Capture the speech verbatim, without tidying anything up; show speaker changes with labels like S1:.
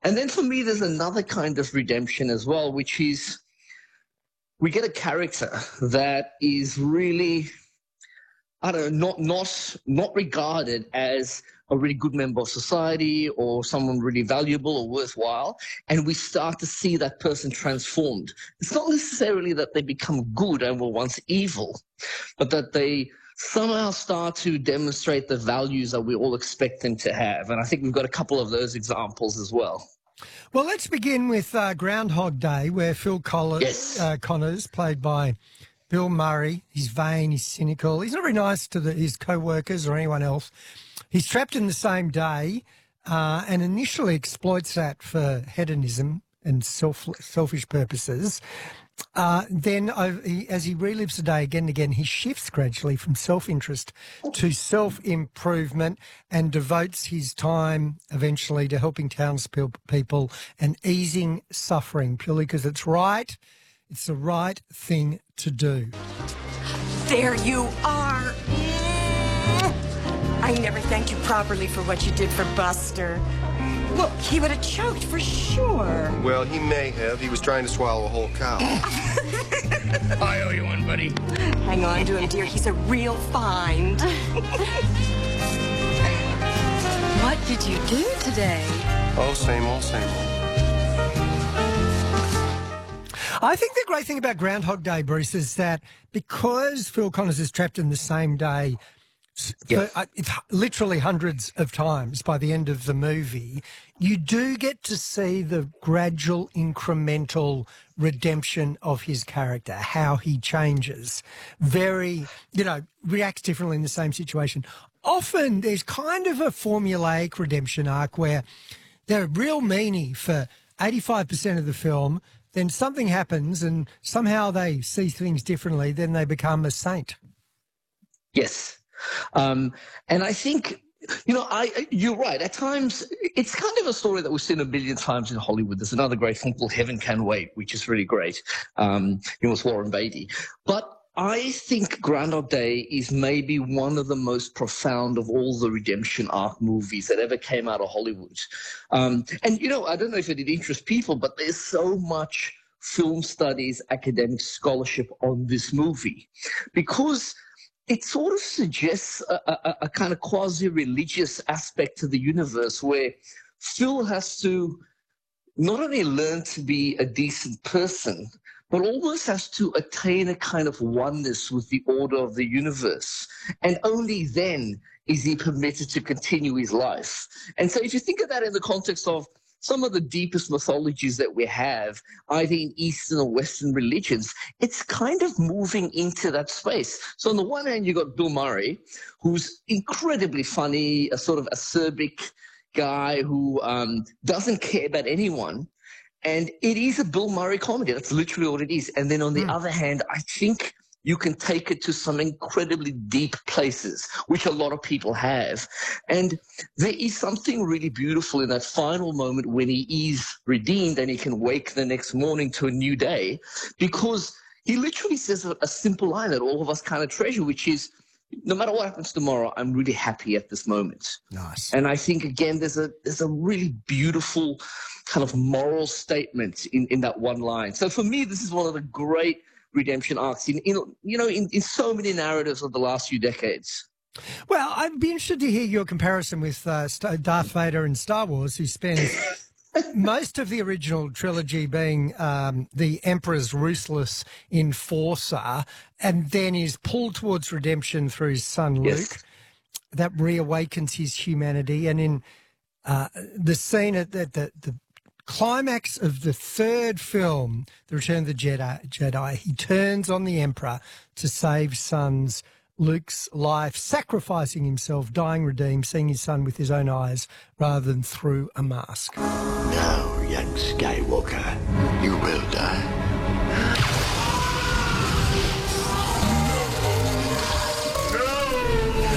S1: And then for me, there's another kind of redemption as well, which is we get a character that is really, I don't know, not not not regarded as a really good member of society or someone really valuable or worthwhile, and we start to see that person transformed. It's not necessarily that they become good and were once evil, but that they somehow start to demonstrate the values that we all expect them to have. And I think we've got a couple of those examples as well.
S2: Well, let's begin with uh, Groundhog Day, where Phil Collis,
S1: yes.
S2: uh, Connors, played by Bill Murray, he's vain, he's cynical, he's not very nice to the, his co-workers or anyone else. He's trapped in the same day uh, and initially exploits that for hedonism and self, selfish purposes. Uh, then, uh, he, as he relives the day again and again, he shifts gradually from self-interest to self-improvement and devotes his time eventually to helping townspeople and easing suffering purely because it's right. It's the right thing to do.
S3: There you are. I never thanked you properly for what you did for Buster. Look, he would have choked for sure.
S4: Well, he may have. He was trying to swallow a whole cow.
S5: I owe you one, buddy.
S3: Hang on to him, dear. He's a real find.
S6: What did you do today?
S4: Oh, same old, same old.
S2: I think the great thing about Groundhog Day, Bruce, is that because Phil Connors is trapped in the same day
S1: Yep.
S2: for, uh, it's literally hundreds of times by the end of the movie, you do get to see the gradual incremental redemption of his character, how he changes, very, you know, reacts differently in the same situation. Often there's kind of a formulaic redemption arc where they're a real meanie for eighty-five percent of the film, then something happens and somehow they see things differently, then they become a saint.
S1: Yes. Um, and I think, you know, I you're right. At times, it's kind of a story that we've seen a million times in Hollywood. There's another great film called Heaven Can Wait, which is really great. Um, it was Warren Beatty. But I think Groundhog Day is maybe one of the most profound of all the redemption arc movies that ever came out of Hollywood. Um, and, you know, I don't know if it did interest people, but there's so much film studies, academic scholarship on this movie because it sort of suggests a, a, a kind of quasi-religious aspect to the universe where Phil has to not only learn to be a decent person, but almost has to attain a kind of oneness with the order of the universe. And only then is he permitted to continue his life. And so if you think of that in the context of some of the deepest mythologies that we have, either in Eastern or Western religions, it's kind of moving into that space. So on the one hand, you've got Bill Murray, who's incredibly funny, a sort of acerbic guy who um, doesn't care about anyone. And it is a Bill Murray comedy. That's literally what it is. And then on the mm. other hand, I think you can take it to some incredibly deep places, which a lot of people have. And there is something really beautiful in that final moment when he is redeemed and he can wake the next morning to a new day, because he literally says a, a simple line that all of us kind of treasure, which is, no matter what happens tomorrow, I'm really happy at this moment.
S2: Nice.
S1: And I think, again, there's a there's a really beautiful kind of moral statement in, in that one line. So for me, this is one of the great redemption arcs in, in you know in, in so many narratives of the last few decades.
S2: Well, I'd be interested to hear your comparison with uh, Darth Vader in Star Wars, who spends most of the original trilogy being um, the Emperor's ruthless enforcer, and then is pulled towards redemption through his son Luke.
S1: Yes.
S2: That reawakens his humanity, and in uh, the scene at the, the, the climax of the third film, The Return of the Jedi, Jedi, he turns on the Emperor to save son's Luke's life, sacrificing himself, dying redeemed, seeing his son with his own eyes rather than through a mask.
S7: Now, young Skywalker, you will die.